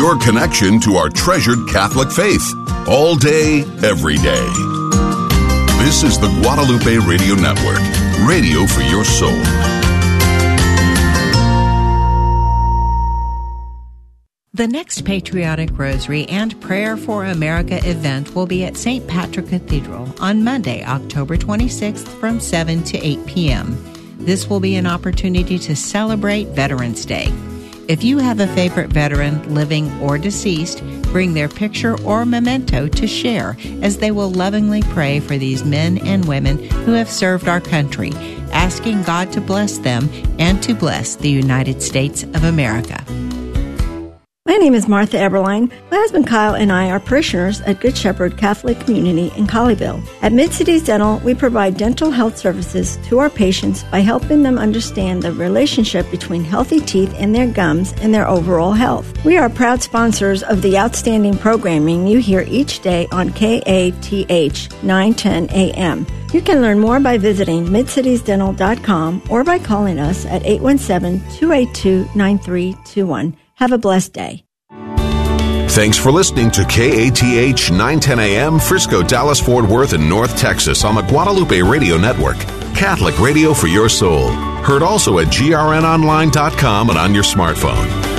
your connection to our treasured Catholic faith. All day, every day. This is the Guadalupe Radio Network, radio for your soul. The next Patriotic Rosary and Prayer for America event will be at St. Patrick Cathedral on Monday, October 26th from 7 to 8 p.m. This will be an opportunity to celebrate Veterans Day. If you have a favorite veteran, living or deceased, bring their picture or memento to share, as they will lovingly pray for these men and women who have served our country, asking God to bless them and to bless the United States of America. My name is Martha Eberline. My husband Kyle and I are parishioners at Good Shepherd Catholic Community in Colleyville. At Mid-Cities Dental, we provide dental health services to our patients by helping them understand the relationship between healthy teeth and their gums and their overall health. We are proud sponsors of the outstanding programming you hear each day on KATH 910 AM. You can learn more by visiting midcitiesdental.com or by calling us at 817-282-9321. Have a blessed day. Thanks for listening to KATH 910 AM, Frisco, Dallas, Fort Worth, and North Texas on the Guadalupe Radio Network. Catholic radio for your soul. Heard also at grnonline.com and on your smartphone.